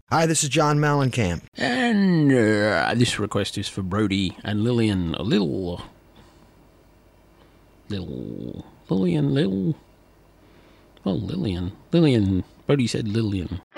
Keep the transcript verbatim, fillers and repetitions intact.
Hi, this is John Mellencamp. And uh, this request is for Brody and Lillian. A little. Little. Lillian, little. Oh, Lillian. Lillian. Brody said Lillian.